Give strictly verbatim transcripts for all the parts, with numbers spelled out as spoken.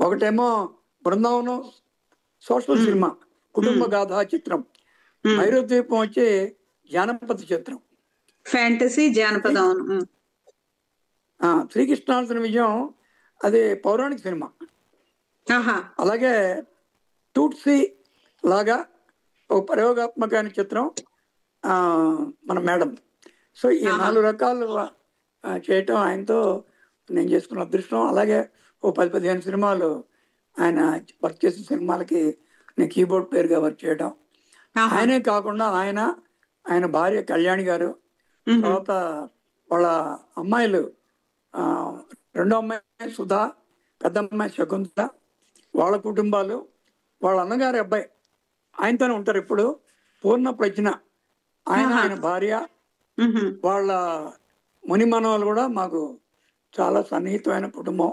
ఒకటేమో Brindavanam social cinema, కుటుంబ గాథా చిత్రం. భైరవ వచ్చి జానపద చిత్రం, ఫ్యాంటసీ జానపదం. శ్రీకృష్ణార్జున విజయం అది పౌరాణిక సినిమా. అలాగే టూట్సీ లాగా ఒక ప్రయోగాత్మకమైన చిత్రం మన మేడం. సో ఈ నాలుగు రకాలు చేయటం ఆయనతో నేను చేసుకున్న అదృష్టం. అలాగే ఓ పది పదిహేను సినిమాలు ఆయన వర్క్ చేసిన సినిమాలకి నేను కీబోర్డ్ పేరుగా వర్క్ చేయడం. ఆయనే కాకుండా ఆయన ఆయన భార్య కళ్యాణి గారు, తర్వాత వాళ్ళ అమ్మాయిలు, రెండో అమ్మాయి సుధా, పెద్ద అమ్మాయి శకుంతల, వాళ్ళ కుటుంబాలు, వాళ్ళ అన్నగారి అబ్బాయి ఆయనతోనే ఉంటారు ఇప్పుడు, పూర్ణ ప్రజ్ఞ, ఆయన ఆయన భార్య, వాళ్ళ ముని మనవాళ్ళు కూడా మాకు చాలా సన్నిహితమైన కుటుంబం.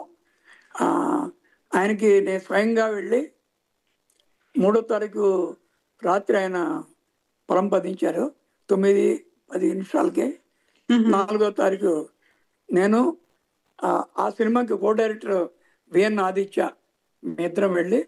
ఆయనకి నేను స్వయంగా వెళ్ళి మూడో తారీఖు రాత్రి ఆయన పరంపదించారు తొమ్మిది పది నిమిషాలకి. నాలుగో తారీఖు నేను ఆ సినిమాకి కో డైరెక్టర్ విఎన్ ఆదిత్య మీ ఇద్దరం వెళ్ళి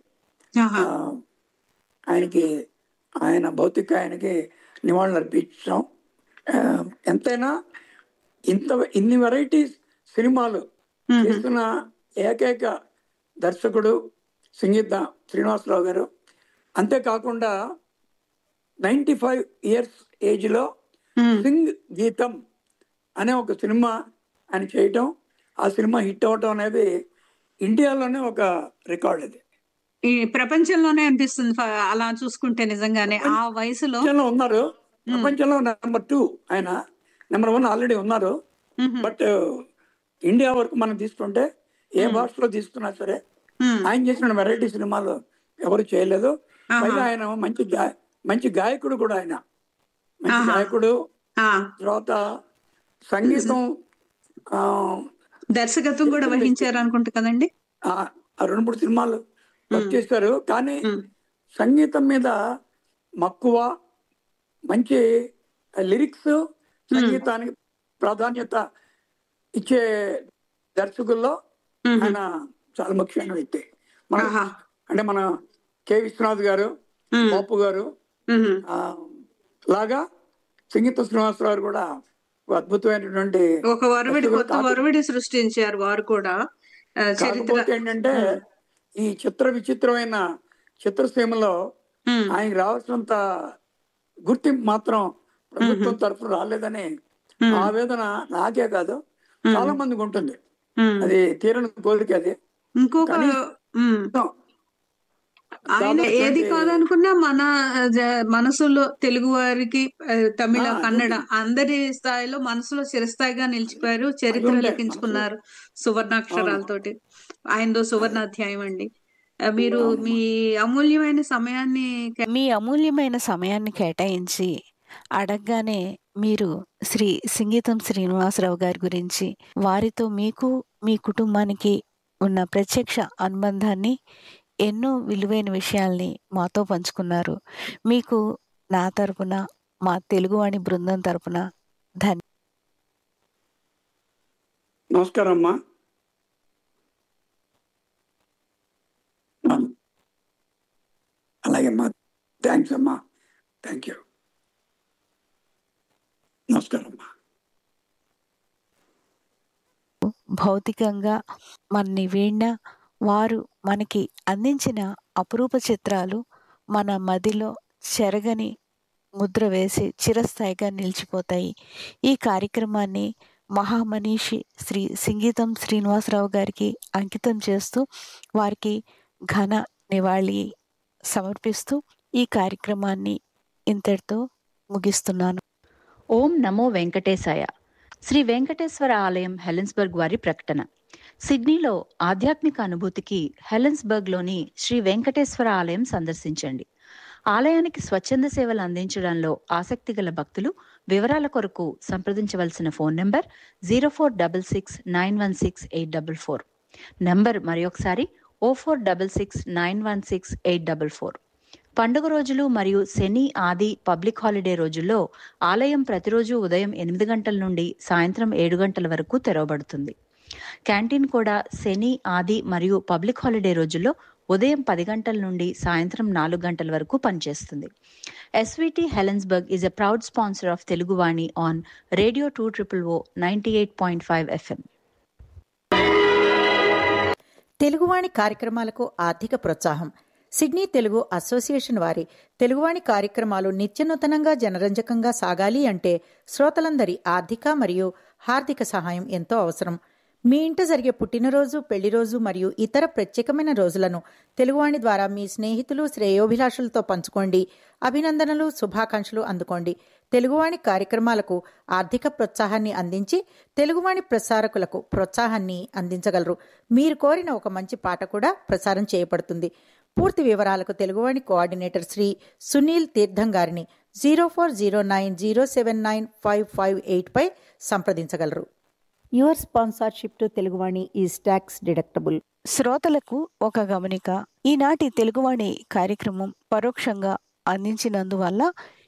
ఆయనకి ఆయన భౌతిక ఆయనకి నివాళులు అర్పించాం. ఎంతైనా ఇంత ఇన్ని వెరైటీస్ సినిమాలు చేస్తున్న ఏకైక దర్శకుడు సంగీత శ్రీనివాసరావు గారు. అంతేకాకుండా నైంటీ ఫైవ్ ఇయర్స్ ఏజ్ లో సింగ్ గీతం అనే ఒక సినిమా ఆయన చేయటం, ఆ సినిమా హిట్ అవటం అనేది ఇండియాలోనే ఒక రికార్డ్. అది ఈ ప్రపంచంలోనే అనిపిస్తుంది అలా చూసుకుంటే. నిజంగానే ఆ వయసులో ఉన్నారు, ప్రపంచంలో నెంబర్ టూ ఆయన, నెంబర్ వన్ ఆల్రెడీ ఉన్నారు. బట్ ఇండియా వరకు మనం తీసుకుంటే ఏ భాషలో తీసుకున్నా సరే ఆయన చేసిన వెరైటీ సినిమాలు ఎవరు చేయలేదు. పైగా ఆయన మంచి గాయ మంచి గాయకుడు కూడా. ఆయన మంచి గాయకుడు, తర్వాత సంగీతం, దర్శకత్వం కూడా వహించారు అనుకుంటా కదండి. రెండు మూడు సినిమాలు వర్క్ చేశారు. కానీ సంగీతం మీద మక్కువ, మంచి లిరిక్స్, సంగీతానికి ప్రాధాన్యత ఇచ్చే దర్శకుల్లో ఆయన చాలా ముఖ్యమైన వ్యక్తి. మన అంటే మన కె విశ్వనాథ్ గారు, బాపు గారు లాగా సంగీత శ్రీనివాసరావు గారు కూడా అద్భుతమైనటువంటి ఒక వరవడి కొత్త వరవడి సృష్టించారు వారు కూడా. కాకపోతే ఏంటంటే ఈ చిత్ర విచిత్రమైన చిత్రసీమలో ఆయనకి రావాల్సినంత గుర్తింపు మాత్రం ప్రభుత్వం తరఫున రాలేదని ఆవేదన నాకే కాదు చాలా మందికి ఉంటుంది. అది తీరని కోరిక. అది ఇంకొక ఆయన ఏది కాదనుకున్నా మన మనసులో తెలుగు వారికి, తమిళ, కన్నడ అందరి స్థాయిలో మనసులో చిరస్థాయిగా నిలిచిపోయారు, చరిత్ర లిఖించుకున్నారు సువర్ణాక్షరాలతోటి. ఆయనదో సువర్ణ అధ్యాయం అండి. మీరు మీ అమూల్యమైన సమయాన్ని మీ అమూల్యమైన సమయాన్ని కేటాయించి అడగగానే మీరు శ్రీ సంగీతం శ్రీనివాసరావు గారి గురించి, వారితో మీకు మీ కుటుంబానికి ఉన్న ప్రత్యక్ష అనుబంధాన్ని, ఎన్నో విలువైన విషయాల్ని మాతో పంచుకున్నారు. మీకు నా తరపున, మా తెలుగువాణి బృందం తరపున ధన్య నమస్కారం అమ్మా. అలాగే అమ్మా, థ్యాంక్స్ అమ్మా, థ్యాంక్ యూ, నమస్కారం అమ్మా. భౌతికంగా మనని వీణ వారు మనకి అందించిన అపురూప చిత్రాలు మన మదిలో చెరగని ముద్ర వేసి చిరస్థాయిగా నిలిచిపోతాయి. ఈ కార్యక్రమాన్ని మహామనీషి శ్రీ సంగీతం శ్రీనివాసరావు గారికి అంకితం చేస్తూ వారికి ఘన నివాళి సమర్పిస్తూ ఈ కార్యక్రమాన్ని ఇంతటితో ముగిస్తున్నాను. ఓం నమో వెంకటేశాయ. శ్రీ వెంకటేశ్వర ఆలయం హెలెన్స్బర్గ్ వారి ప్రకటన. సిడ్నీలో ఆధ్యాత్మిక అనుభూతికి హెలెన్స్బర్గ్లోని శ్రీ వెంకటేశ్వర ఆలయం సందర్శించండి. ఆలయానికి స్వచ్ఛంద సేవలు అందించడంలో ఆసక్తి గల భక్తులు వివరాల కొరకు సంప్రదించవలసిన phone number zero four double six nine one six eight double four. Number మరొకసారి ఓ four double six nine one six eight double four. పండుగ రోజులు మరియు శని, ఆది, పబ్లిక్ హాలిడే రోజుల్లో ఆలయం ప్రతిరోజు ఉదయం ఎనిమిది గంటల నుండి సాయంత్రం ఏడు గంటల వరకు తెరవబడుతుంది. క్యాంటీన్ కూడా శని, ఆది మరియు పబ్లిక్ హాలిడే రోజుల్లో ఉదయం పది గంటల నుండి సాయంత్రం నాలుగు గంటల వరకు పనిచేస్తుంది. SVT Helensburgh is a proud sponsor of Teluguvani on radio two triple oh ninety eight point five FM. Teluguvani కార్యక్రమాలకు ఆర్థిక ప్రోత్సాహం. సిడ్నీ తెలుగు అసోసియేషన్ వారి తెలుగువాణి కార్యక్రమాలు నిత్యనూతనంగా జనరంజకంగా సాగాలి అంటే శ్రోతలందరి ఆర్థిక మరియు హార్దిక సహాయం ఎంతో అవసరం. మీ ఇంట జరిగే పుట్టినరోజు, పెళ్లిరోజు మరియు ఇతర ప్రత్యేకమైన రోజులను తెలుగువాణి ద్వారా మీ స్నేహితులు, శ్రేయోభిలాషులతో పంచుకోండి. అభినందనలు, శుభాకాంక్షలు అందుకోండి. తెలుగువాణి కార్యక్రమాలకు ఆర్థిక ప్రోత్సాహాన్ని అందించి తెలుగువాణి ప్రసారకులకు ప్రోత్సాహాన్ని అందించగలరు. మీరు కోరిన ఒక మంచి పాట కూడా ప్రసారం చేయబడుతుంది. పూర్తి వివరాలకు తెలుగువాణి కోఆర్డినేటర్ శ్రీ సునీల్ తీర్థం గారిని zero four zero nine zero seven nine five five eight pi సంప్రదించగలరు. Your sponsorship to Teluguvani is tax deductible. శ్రోతలకు ఒక గమనిక. ఈనాటి తెలుగువాణి కార్యక్రమం పరోక్షంగా అందించినందువల్ల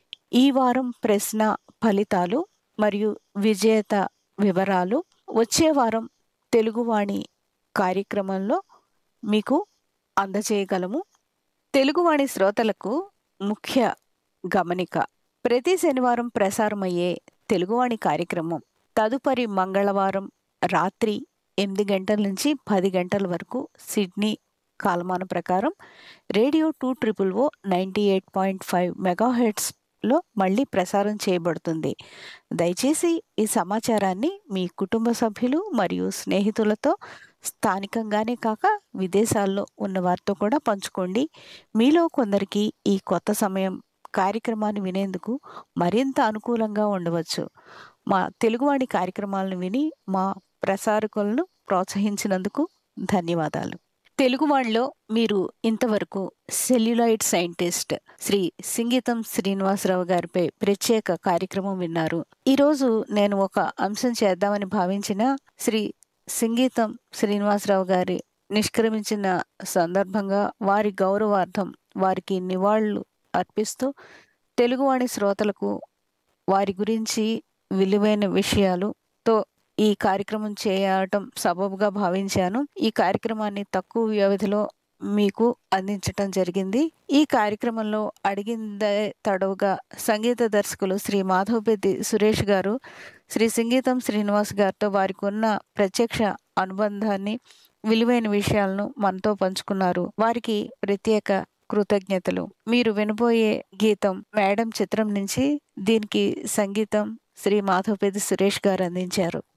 ఈ వారం ప్రశ్న ఫలితాలు మరియు విజేత వివరాలు వచ్చే వారం తెలుగువాణి కార్యక్రమంలో మీకు అందజేయగలము. తెలుగువాణి శ్రోతలకు ముఖ్య గమనిక. ప్రతి శనివారం ప్రసారమయ్యే తెలుగువాణి కార్యక్రమం తదుపరి మంగళవారం రాత్రి ఎనిమిది గంటల నుంచి పది గంటల వరకు సిడ్నీ కాలమాన ప్రకారం రేడియో టూ ట్రిపుల్ ఓ నైంటీ ఎయిట్ పాయింట్ ఫైవ్ మెగాహెర్ట్స్లో మళ్ళీ ప్రసారం చేయబడుతుంది. దయచేసి ఈ సమాచారాన్ని మీ కుటుంబ సభ్యులు మరియు స్నేహితులతో స్థానికంగానే కాక విదేశాల్లో ఉన్న వారితో కూడా పంచుకోండి. మీలో కొందరికి ఈ కొత్త సమయం కార్యక్రమాన్ని వినేందుకు మరింత అనుకూలంగా ఉండవచ్చు. మా తెలుగువాణి కార్యక్రమాలను విని మా ప్రసారకులను ప్రోత్సహించినందుకు ధన్యవాదాలు. తెలుగువాణిలో మీరు ఇంతవరకు సెల్యులాయిడ్ సైంటిస్ట్ శ్రీ సింగీతం శ్రీనివాసరావు గారిపై ప్రత్యేక కార్యక్రమం విన్నారు. ఈరోజు నేను ఒక అంశం చేద్దామని భావించిన శ్రీ సింగీతం శ్రీనివాసరావు గారి నిష్క్రమించిన సందర్భంగా వారి గౌరవార్థం వారికి నివాళులు అర్పిస్తూ తెలుగువాణి శ్రోతలకు వారి గురించి విలువైన విషయాలుతో ఈ కార్యక్రమం చేయటం సబబుగా భావించాను. ఈ కార్యక్రమాన్ని తక్కువ వ్యవధిలో మీకు అందించటం జరిగింది. ఈ కార్యక్రమంలో అడిగిందే తడవుగా సంగీత దర్శకులు శ్రీ మాధవపెద్ది సురేష్ గారు శ్రీ సింగీతం శ్రీనివాస్ గారితో వారికి ఉన్న ప్రత్యక్ష అనుబంధాన్ని, విలువైన విషయాలను మనతో పంచుకున్నారు. వారికి ప్రత్యేక కృతజ్ఞతలు. మీరు వినబోయే గీతం మేడం చిత్రం నుంచి. దీనికి సంగీతం శ్రీ మాధవపెద్ది సురేష్ గారు అందించారు.